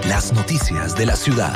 Las noticias de la ciudad.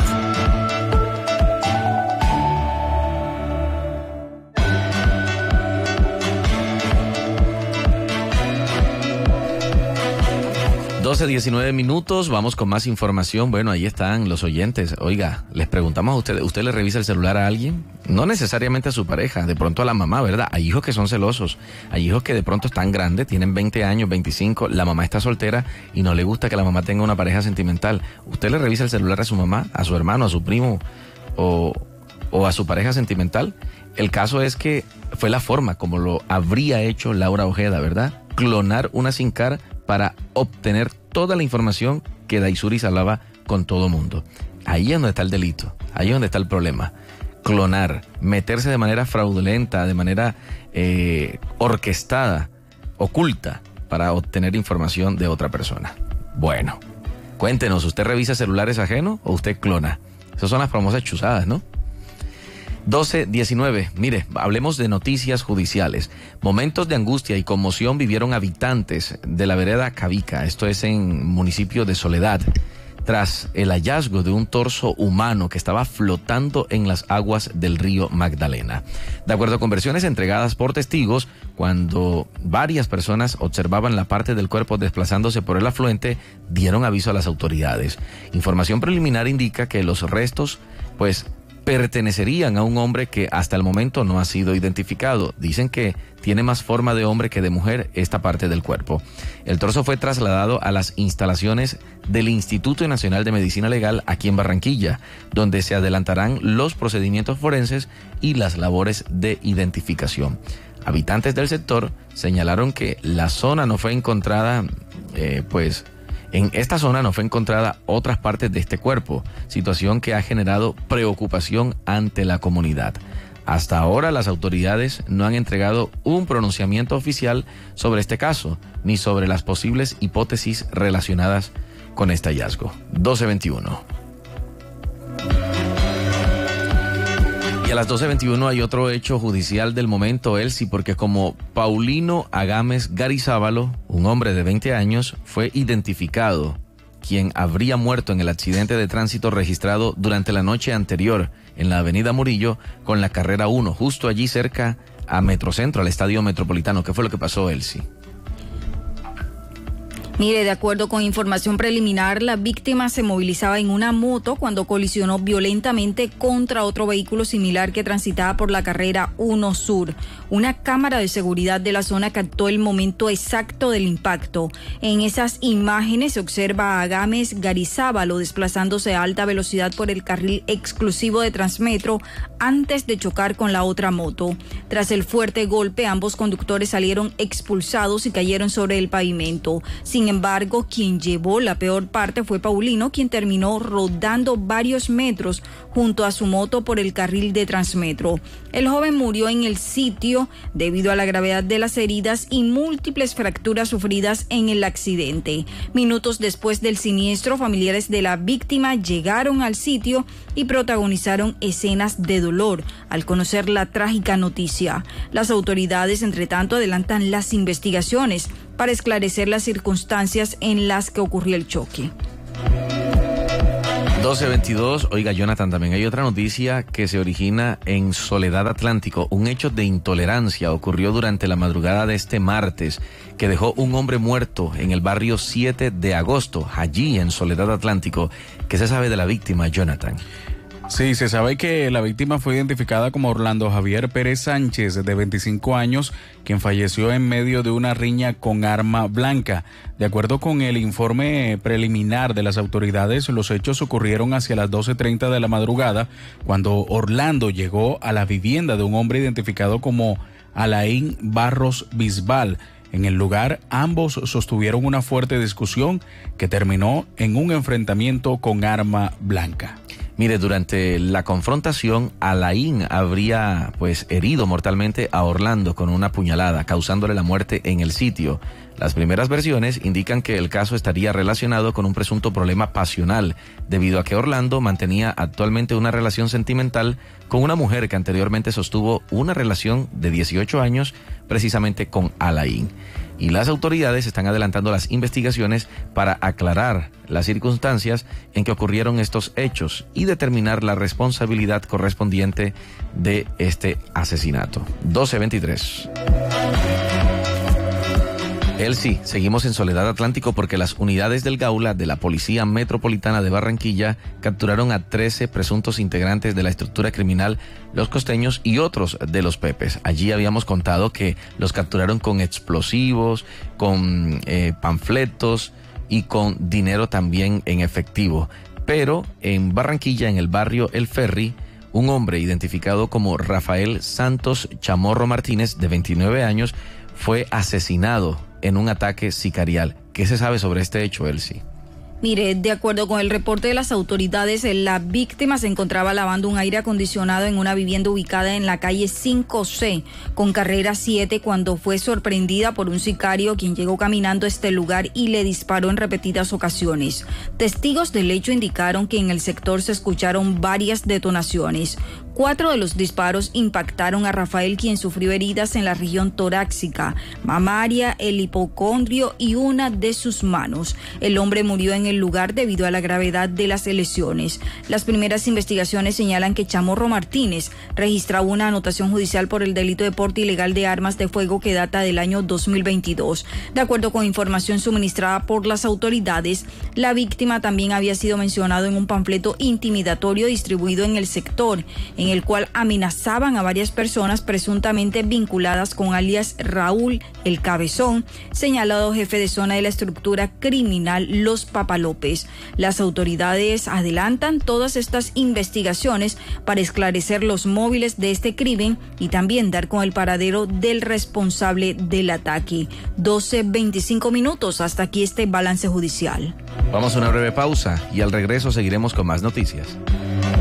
(12:19) Vamos con más información. Bueno, ahí están los oyentes. Oiga, les preguntamos a ustedes, ¿usted le revisa el celular a alguien? No necesariamente a su pareja, de pronto a la mamá, ¿verdad? Hay hijos que son celosos, hay hijos que de pronto están grandes, tienen 20 años, 25, la mamá está soltera y no le gusta que la mamá tenga una pareja sentimental. ¿Usted le revisa el celular a su mamá, a su hermano, a su primo o a su pareja sentimental? El caso es que fue la forma como lo habría hecho Laura Ojeda, ¿verdad? Clonar una SIM card para obtener toda la información que Daisuri hablaba con todo mundo. Ahí es donde está el delito, ahí es donde está el problema. Clonar, meterse de manera fraudulenta, de manera orquestada, oculta, para obtener información de otra persona. Bueno, cuéntenos, ¿usted revisa celulares ajenos o usted clona? Esas son las famosas chuzadas, ¿no? 12:19. Mire, hablemos de noticias judiciales. Momentos de angustia y conmoción vivieron habitantes de la vereda Cavica, esto es en municipio de Soledad, tras el hallazgo de un torso humano que estaba flotando en las aguas del río Magdalena. De acuerdo con versiones entregadas por testigos, cuando varias personas observaban la parte del cuerpo desplazándose por el afluente, dieron aviso a las autoridades. Información preliminar indica que los restos, pertenecerían a un hombre que hasta el momento no ha sido identificado. Dicen que tiene más forma de hombre que de mujer esta parte del cuerpo. El torso fue trasladado a las instalaciones del Instituto Nacional de Medicina Legal aquí en Barranquilla, donde se adelantarán los procedimientos forenses y las labores de identificación. Habitantes del sector señalaron que la zona no fue encontrada, en esta zona no fue encontrada otras partes de este cuerpo, situación que ha generado preocupación ante la comunidad. Hasta ahora las autoridades no han entregado un pronunciamiento oficial sobre este caso, ni sobre las posibles hipótesis relacionadas con este hallazgo. 12:21. Y a las 12:21 hay otro hecho judicial del momento, Elsie, porque como Paulino Agames Garizábalo, un hombre de 20 años, fue identificado, quien habría muerto en el accidente de tránsito registrado durante la noche anterior en la avenida Murillo con la carrera 1, justo allí cerca a Metrocentro, al Estadio Metropolitano. ¿Qué fue lo que pasó, Elsie? Mire, de acuerdo con información preliminar, la víctima se movilizaba en una moto cuando colisionó violentamente contra otro vehículo similar que transitaba por la carrera 1 Sur. Una cámara de seguridad de la zona captó el momento exacto del impacto. En esas imágenes se observa a Agames Garizábalo desplazándose a alta velocidad por el carril exclusivo de Transmetro antes de chocar con la otra moto. Tras el fuerte golpe, ambos conductores salieron expulsados y cayeron sobre el pavimento. Sin embargo, quien llevó la peor parte fue Paulino, quien terminó rodando varios metros junto a su moto por el carril de Transmetro. El joven murió en el sitio debido a la gravedad de las heridas y múltiples fracturas sufridas en el accidente. Minutos después del siniestro, familiares de la víctima llegaron al sitio y protagonizaron escenas de dolor al conocer la trágica noticia. Las autoridades, entre tanto, adelantan las investigaciones para esclarecer las circunstancias en las que ocurrió el choque. 12:22. Oiga, Jonathan, también hay otra noticia que se origina en Soledad Atlántico. Un hecho de intolerancia ocurrió durante la madrugada de este martes que dejó un hombre muerto en el barrio 7 de agosto, allí en Soledad Atlántico. ¿Qué se sabe de la víctima, Jonathan? Sí, se sabe que la víctima fue identificada como Orlando Javier Pérez Sánchez, de 25 años, quien falleció en medio de una riña con arma blanca. De acuerdo con el informe preliminar de las autoridades, los hechos ocurrieron hacia las 12:30 de la madrugada, cuando Orlando llegó a la vivienda de un hombre identificado como Alain Barros Bisbal. En el lugar, ambos sostuvieron una fuerte discusión que terminó en un enfrentamiento con arma blanca. Mire, durante la confrontación, Alain habría herido mortalmente a Orlando con una puñalada, causándole la muerte en el sitio. Las primeras versiones indican que el caso estaría relacionado con un presunto problema pasional, debido a que Orlando mantenía actualmente una relación sentimental con una mujer que anteriormente sostuvo una relación de 18 años precisamente con Alain. y las autoridades están adelantando las investigaciones para aclarar las circunstancias en que ocurrieron estos hechos y determinar la responsabilidad correspondiente de este asesinato. 12:23. Sí, seguimos en Soledad Atlántico porque las unidades del Gaula de la Policía Metropolitana de Barranquilla capturaron a 13 presuntos integrantes de la estructura criminal Los Costeños y otros de los Pepes. Allí habíamos contado que los capturaron con explosivos, con panfletos y con dinero también en efectivo. Pero en Barranquilla, en el barrio El Ferry, un hombre identificado como Rafael Santos Chamorro Martínez, de 29 años, fue asesinado en un ataque sicarial. ¿Qué se sabe sobre este hecho, Elsie? Mire, de acuerdo con el reporte de las autoridades, la víctima se encontraba lavando un aire acondicionado en una vivienda ubicada en la calle 5C con carrera 7 cuando fue sorprendida por un sicario quien llegó caminando a este lugar y le disparó en repetidas ocasiones. Testigos del hecho indicaron que en el sector se escucharon varias detonaciones. 4 de los disparos impactaron a Rafael, quien sufrió heridas en la región torácica, mamaria, el hipocondrio y una de sus manos. El hombre murió en el lugar debido a la gravedad de las lesiones. Las primeras investigaciones señalan que Chamorro Martínez registraba una anotación judicial por el delito de porte ilegal de armas de fuego que data del año 2022. De acuerdo con información suministrada por las autoridades, la víctima también había sido mencionado en un panfleto intimidatorio distribuido en el sector, en el cual amenazaban a varias personas presuntamente vinculadas con alias Raúl el Cabezón, señalado jefe de zona de la estructura criminal Los Papalópez. Las autoridades adelantan todas estas investigaciones para esclarecer los móviles de este crimen y también dar con el paradero del responsable del ataque. 12:25. Hasta aquí este balance judicial. Vamos a una breve pausa y al regreso seguiremos con más noticias.